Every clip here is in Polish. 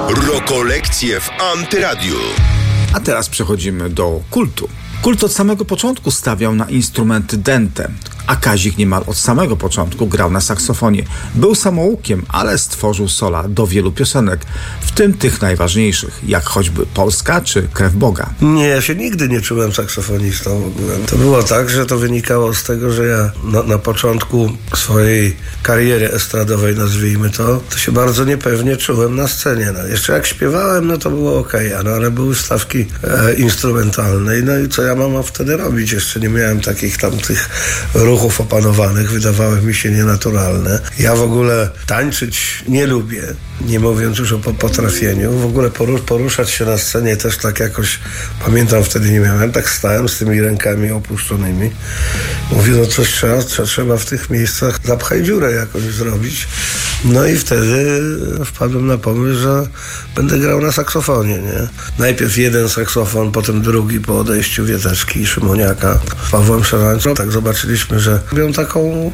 Rokolekcje w Antyradiu. A teraz przechodzimy do kultu. Kult od samego początku stawiał na instrumenty dęte, a Kazik niemal od samego początku grał na saksofonie. Był samoukiem, ale stworzył sola do wielu piosenek, w tym tych najważniejszych, jak choćby Polska czy Krew Boga. Nie, ja się nigdy nie czułem saksofonistą w ogóle. To było tak, że to wynikało z tego, że ja na początku swojej kariery estradowej, nazwijmy to się bardzo niepewnie czułem na scenie. No, jeszcze jak śpiewałem, no to było okej, ale były stawki instrumentalne. No i co ja mam wtedy robić? Jeszcze nie miałem takich tam tych ruchów opanowanych, wydawały mi się nienaturalne. Ja w ogóle tańczyć nie lubię, nie mówiąc już o potrafieniu. W ogóle poruszać się na scenie też tak jakoś, pamiętam wtedy nie miałem, tak stałem z tymi rękami opuszczonymi. Mówię, no coś trzeba w tych miejscach zapchaj dziurę jakoś zrobić. No i wtedy wpadłem na pomysł, że będę grał na saksofonie, nie? Najpierw jeden saksofon, potem drugi po odejściu Wieteczki i Szymoniaka, Pawłem Szarańcą. Tak zobaczyliśmy, że robią taką,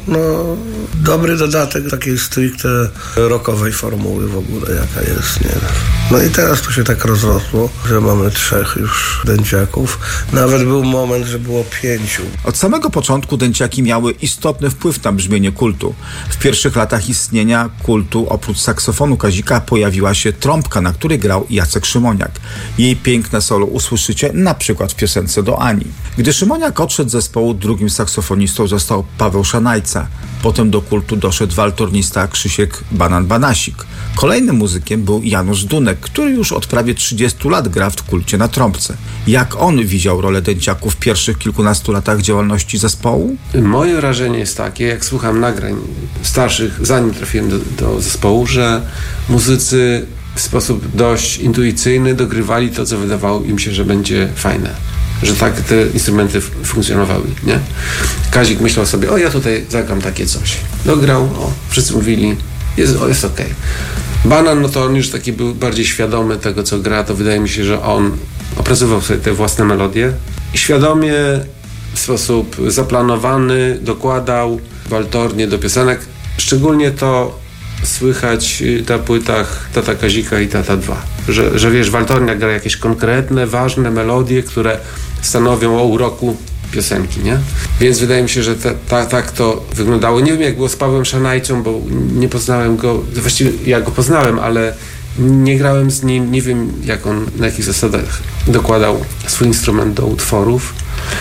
dobry dodatek takiej stricte rockowej formuły w ogóle, jaka jest, nie? No i teraz to się tak rozrosło, że mamy 3 już dęciaków. Nawet był moment, że było 5. Od samego początku dęciaki miały istotny wpływ na brzmienie kultu. W pierwszych latach istnienia kultu oprócz saksofonu Kazika pojawiła się trąbka, na której grał Jacek Szymoniak. Jej piękne solo usłyszycie na przykład w piosence do Ani. Gdy Szymoniak odszedł z zespołu, drugim saksofonistą został Paweł Szanajca. Potem do kultu doszedł waltornista Krzysiek Banan-Banasik. Kolejnym muzykiem był Janusz Dunek, który już od prawie 30 lat gra w kulcie na trąbce. Jak on widział rolę dęciaków w pierwszych kilkunastu latach działalności zespołu? Moje wrażenie jest takie, jak słucham nagrań starszych, zanim trafiłem do zespołu, że muzycy w sposób dość intuicyjny dogrywali to, co wydawało im się, że będzie fajne. Że tak te instrumenty funkcjonowały, nie? Kazik myślał sobie, ja tutaj zagram takie coś. Dograł, wszyscy mówili, jest okej. Banan, no to on już taki był bardziej świadomy tego, co gra, to wydaje mi się, że on opracował sobie te własne melodie i świadomie, w sposób zaplanowany dokładał waltornie do piosenek. Szczególnie to słychać na płytach Tata Kazika i Tata 2. Że wiesz, waltornia gra jakieś konkretne, ważne melodie, które stanowią o uroku piosenki, nie? Więc wydaje mi się, że tak to wyglądało. Nie wiem, jak było z Pawłem Szanajcą, bo nie poznałem go, właściwie ja go poznałem, ale nie grałem z nim, nie wiem, jak on, na jakich zasadach dokładał swój instrument do utworów.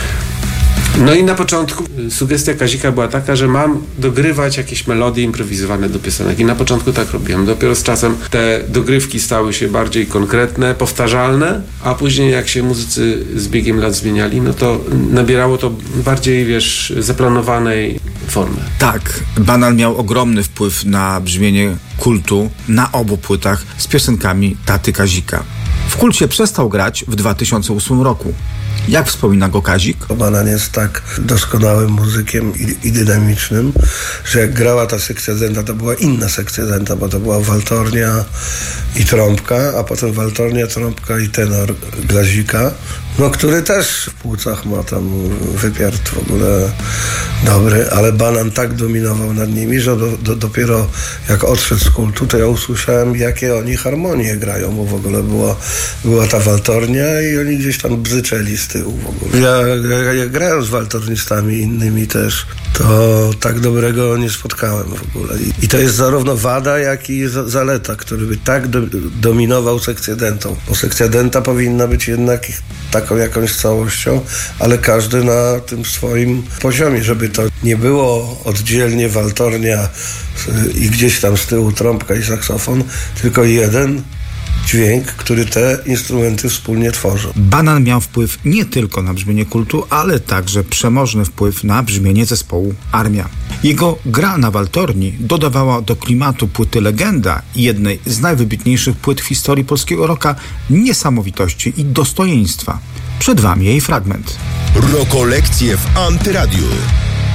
No i na początku sugestia Kazika była taka, że mam dogrywać jakieś melodie improwizowane do piosenek i na początku tak robiłem. Dopiero z czasem te dogrywki stały się bardziej konkretne, powtarzalne, a później jak się muzycy z biegiem lat zmieniali, no to nabierało to bardziej, zaplanowanej formy. Tak, Banan miał ogromny wpływ na brzmienie kultu na obu płytach z piosenkami Taty Kazika. W kulcie przestał grać w 2008 roku. Jak wspomina go Kazik? Banan jest tak doskonałym muzykiem i dynamicznym, że jak grała ta sekcja dęta, to była inna sekcja dęta, bo to była waltornia i trąbka, a potem waltornia, trąbka i tenor Glazika, który też w płucach ma tam wypiar w ogóle dobry, ale Banan tak dominował nad nimi, że dopiero jak odszedł z kultu, to ja usłyszałem, jakie oni harmonie grają, bo w ogóle była ta waltornia i oni gdzieś tam bzyczeli z tyłu w ogóle. Ja grałem z waltornistami innymi też, to tak dobrego nie spotkałem w ogóle. I to jest zarówno wada, jak i zaleta, który by tak dominował sekcję dętą. Bo sekcja dęta powinna być jednak taką jakąś całością, ale każdy na tym swoim poziomie, żeby to nie było oddzielnie waltornia i gdzieś tam z tyłu trąbka i saksofon, tylko jeden dźwięk, który te instrumenty wspólnie tworzą. Banan miał wpływ nie tylko na brzmienie kultu, ale także przemożny wpływ na brzmienie zespołu Armia. Jego gra na waltorni dodawała do klimatu płyty Legenda, jednej z najwybitniejszych płyt w historii polskiego rocka, niesamowitości i dostojeństwa. Przed wami jej fragment. Rokolekcje w Antyradiu.